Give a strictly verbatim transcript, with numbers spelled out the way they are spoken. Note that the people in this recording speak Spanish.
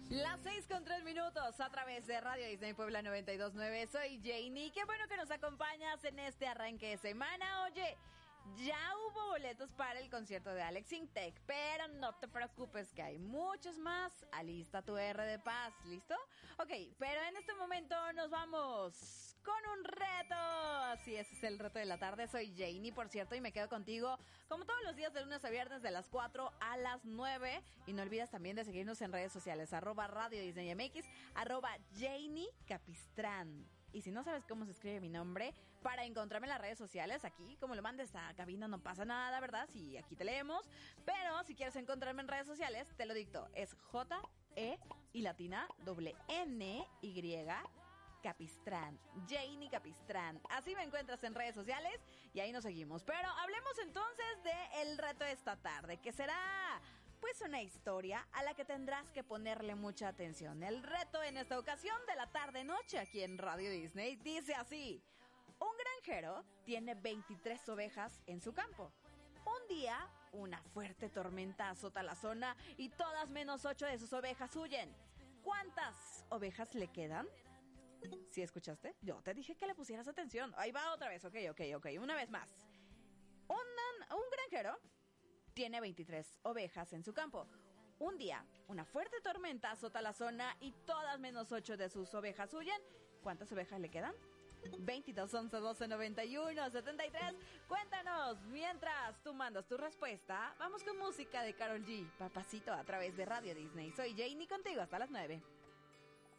Las seis con tres minutos a través de Radio Disney Puebla noventa y dos punto nueve. Soy Janie. Qué bueno que nos acompañas en este arranque de semana. Oye, ya hubo boletos para el concierto de Alex Intec, pero no te preocupes que hay muchos más. Alista tu R de paz, ¿listo? Ok, pero en este momento nos vamos con un reto. Así es, es el reto de la tarde. Soy Janie, por cierto, y me quedo contigo como todos los días de lunes a viernes de las cuatro a las nueve. Y no olvides también de seguirnos en redes sociales, arroba Radio Disney M X, arroba Janie Capistrán. Y si no sabes cómo se escribe mi nombre, para encontrarme en las redes sociales, aquí, como lo mandes a cabina, no pasa nada, ¿verdad? Sí, aquí te leemos. Pero si quieres encontrarme en redes sociales, te lo dicto. Es J, E y latina, doble N, Y, Capistrán. Janie Capistrán. Así me encuentras en redes sociales y ahí nos seguimos. Pero hablemos entonces del reto de esta tarde, que será pues una historia a la que tendrás que ponerle mucha atención. El reto en esta ocasión de la tarde-noche aquí en Radio Disney dice así: un granjero tiene veintitrés ovejas en su campo. Un día, una fuerte tormenta azota la zona y todas menos ocho de sus ovejas huyen. ¿Cuántas ovejas le quedan? ¿Sí escuchaste? Yo te dije que le pusieras atención. Ahí va otra vez, ok, ok, ok, una vez más. Un, un granjero tiene veintitrés ovejas en su campo. Un día, una fuerte tormenta azota la zona y todas menos ocho de sus ovejas huyen. ¿Cuántas ovejas le quedan? veintidós, once, doce, noventa y uno, setenta y tres. Cuéntanos. Mientras tú mandas tu respuesta, vamos con música de Karol G, Papacito, a través de Radio Disney. Soy Janie contigo hasta las nueve.